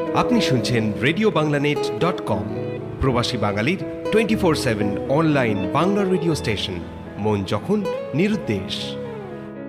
আপনি শুনছেন RadioBanglaNet.com, প্রবাসী বাঙালির 24/7 অনলাইন বাংলা রেডিও স্টেশন। মন যখন নিরুদ্দেশ।